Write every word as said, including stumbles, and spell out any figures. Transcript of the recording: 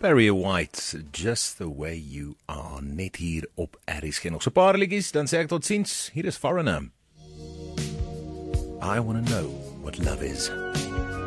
Barry White, Just the Way You Are, net hier op R S G. Nog so 'n paar liedjies, dan sê ek tot ziens. Hier is Foreigner. I wanna know what love is.